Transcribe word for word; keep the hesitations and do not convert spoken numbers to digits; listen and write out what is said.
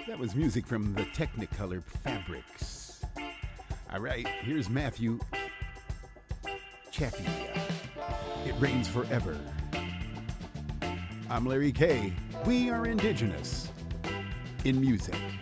That was music from the Technicolor Fabrics. All right, here's Matthew Chaffee. It rains forever. I'm Larry K. We are indigenous in music.